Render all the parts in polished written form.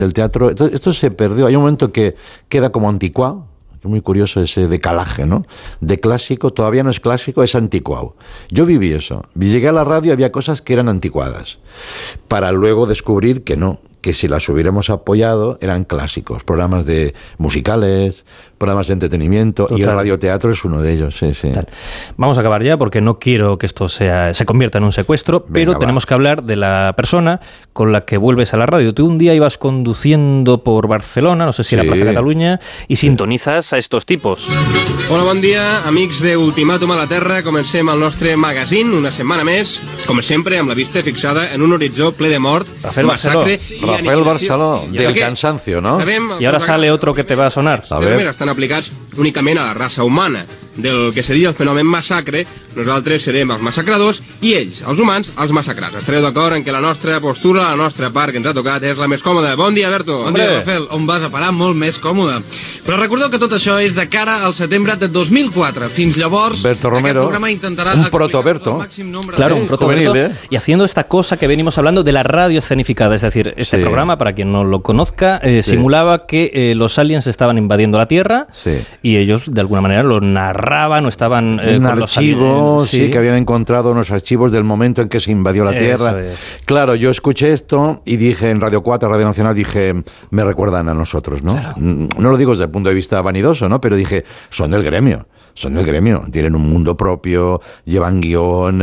del teatro. Esto se perdió. Hay un momento que queda como anticuado. Es muy curioso ese decalaje, ¿no? De clásico, todavía no es clásico, es anticuado. Yo viví eso. Llegué a la radio, había cosas que eran anticuadas, para luego descubrir que no, que si las hubiéramos apoyado eran clásicos, programas de musicales, programas de entretenimiento. Total. Y el radioteatro es uno de ellos. Sí, sí. Vamos a acabar ya porque no quiero que esto se convierta en un secuestro. Venga, pero tenemos que hablar de la persona con la que vuelves a la radio. Tú un día ibas conduciendo por Barcelona, no sé si era Plaza Catalunya, y sintonizas a estos tipos. Hola, bon dia, amics de Ultimàtum a la Terra. Comencem el nostre magazine una setmana més, com sempre, amb la vista fixada en un horitzó ple de mort, massacre i Rafael Barceló, del cansancio, ¿no? Y ahora sale otro que te va a sonar. A ver. Estan aplicats únicament a la raça humana. Del que seria el fenomen massacre, nosaltres serem els massacradors i ells, els humans, els massacrats. Estareu d'acord en que la nostra postura, la nostra part que ens ha tocat és la més còmoda. Bon dia, Berto. Bon dia, Rafael. On vas a parar? Molt més còmode. Però recordeu que tot això és de cara al setembre de 2004. Fins llavors, Berto Romero, aquest programa intentarà un proto-Berto. Claro, un proto-Berto. Y haciendo esta cosa que venimos hablando de la radio escenificada. Es decir, este programa, para quien no lo conozca, simulaba que los aliens estaban invadiendo la Tierra y ellos, de alguna manera, lo narraban o estaban en archivos, que habían encontrado unos archivos del momento en que se invadió la Tierra. Claro, yo escuché esto y dije en Radio 4, Radio Nacional, dije, me recuerdan a nosotros, ¿no? Claro. No lo digo desde el punto de vista vanidoso, ¿no? Pero dije, son del gremio, tienen un mundo propio, llevan guión,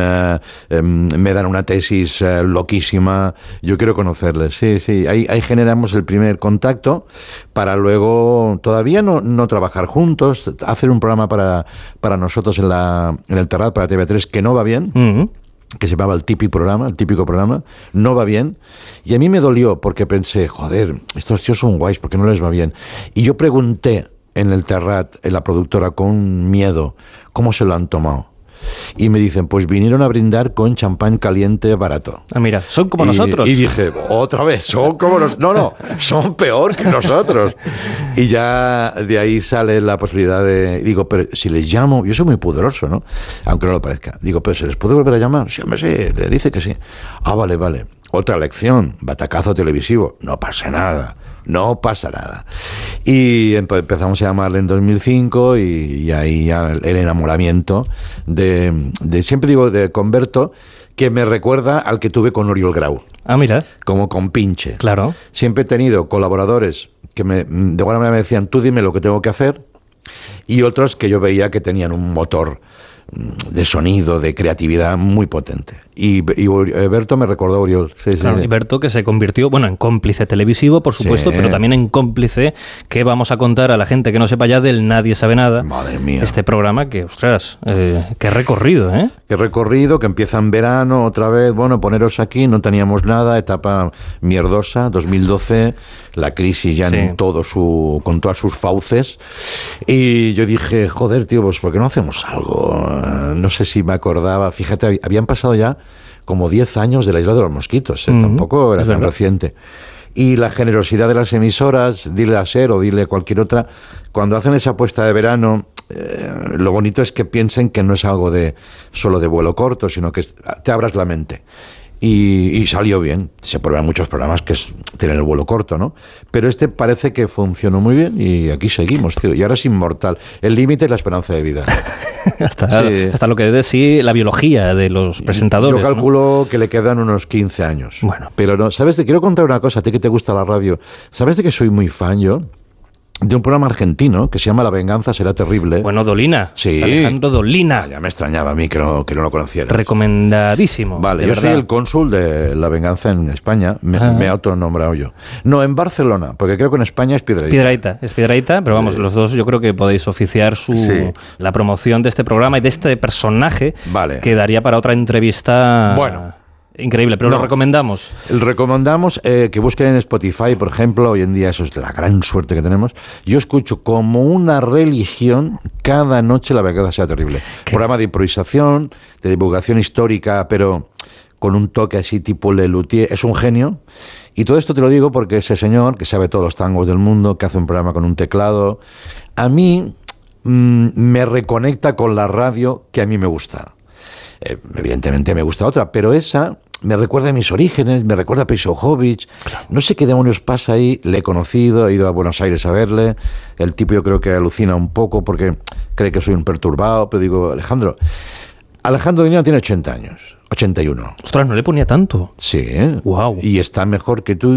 me dan una tesis loquísima, yo quiero conocerles. Sí, ahí generamos el primer contacto para luego, todavía no trabajar juntos, hacer un programa para nosotros en el Terrat, para TV3, que no va bien. Que se llamaba el típico programa, no va bien, y a mí me dolió porque pensé, joder, estos tíos son guays, ¿por qué no les va bien? Y yo pregunté en el Terrat, en la productora, con miedo, ¿cómo se lo han tomado? Y me dicen, pues vinieron a brindar con champán caliente barato. Ah, mira, son como nosotros. Y dije, otra vez, son como nosotros. No, son peor que nosotros. Y ya de ahí sale la posibilidad de... Digo, pero si les llamo... Yo soy muy poderoso, ¿no? Aunque no lo parezca. Digo, pero ¿se les puede volver a llamar? Sí, hombre, sí. Le dice que sí. Ah, vale. Otra lección, batacazo televisivo. No pasa nada. Y empezamos a llamarle en 2005 y ahí ya el enamoramiento de siempre digo, de Conberto, que me recuerda al que tuve con Oriol Grau. Ah, mira. Como compinche. Claro. Siempre he tenido colaboradores que de alguna manera me decían, tú dime lo que tengo que hacer, y otros que yo veía que tenían un motor de sonido, de creatividad muy potente. Y Berto me recordó a Oriol. Claro, y Berto, que se convirtió, en cómplice televisivo, por supuesto, pero también en cómplice, que vamos a contar a la gente que no sepa ya del Nadie Sabe Nada. Madre mía. Este programa que, ostras, qué recorrido, ¿eh? Qué recorrido, que empieza en verano, otra vez, poneros aquí, no teníamos nada, etapa mierdosa, 2012, la crisis ya con todas sus fauces, y yo dije, joder, tío, pues ¿por qué no hacemos algo? No sé si me acordaba, fíjate, habían pasado ya como 10 años de la Isla de los Mosquitos, tampoco era tan reciente. Y la generosidad de las emisoras, dile a SER o dile cualquier otra, cuando hacen esa apuesta de verano, lo bonito es que piensen que no es algo solo de vuelo corto, sino que te abras la mente. Y salió bien. Se prueban muchos programas que tienen el vuelo corto, ¿no? Pero este parece que funcionó muy bien y aquí seguimos, tío. Y ahora es inmortal. El límite es la esperanza de vida. hasta lo que dé de sí la biología de los presentadores. Yo calculo que le quedan unos 15 años. Bueno. Pero no, ¿sabes? Te quiero contar una cosa, a ti que te gusta la radio. ¿Sabes de que soy muy fan yo? De un programa argentino que se llama La venganza será terrible. Bueno, Dolina. Sí. Alejandro Dolina. Ya me extrañaba a mí que no lo conocieras. Recomendadísimo. Vale, yo soy el cónsul de La venganza en España. Me he autonombrado yo. No, en Barcelona, porque creo que en España es Piedrahita. Es Piedrahita, pero vamos, los dos yo creo que podéis oficiar la promoción de este programa y de este personaje que daría para otra entrevista. Bueno. Increíble, pero lo recomendamos. Recomendamos que busquen en Spotify, por ejemplo. Hoy en día eso es la gran suerte que tenemos. Yo escucho como una religión cada noche La venganza será terrible. Programa de improvisación, de divulgación histórica, pero con un toque así tipo Lelutier. Es un genio. Y todo esto te lo digo porque ese señor, que sabe todos los tangos del mundo, que hace un programa con un teclado, a mí me reconecta con la radio que a mí me gusta. Evidentemente me gusta otra, pero esa me recuerda a mis orígenes, me recuerda a Pejsojovich. Claro. No sé qué demonios pasa ahí. Le he conocido, he ido a Buenos Aires a verle. El tipo yo creo que alucina un poco porque cree que soy un perturbado. Pero digo, Alejandro Doñana tiene 80 años. 81. Ostras, no le ponía tanto. Sí. Wow. Y está mejor que tú.